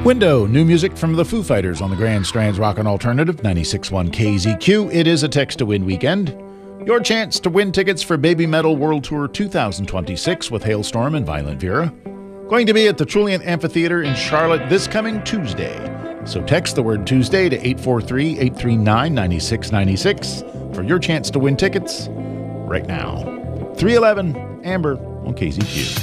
Window, new music from the Foo Fighters on the Grand Strands Rockin' Alternative, 96.1 KZQ. It is a Text to Win weekend. Your chance to win tickets for Baby Metal World Tour 2026 with Hailstorm and Violent Vera. Going to be at the Trillium Amphitheater in Charlotte this coming Tuesday. So text the word Tuesday to 843-839-9696 for your chance to win tickets right now. 311 Amber on KZQ.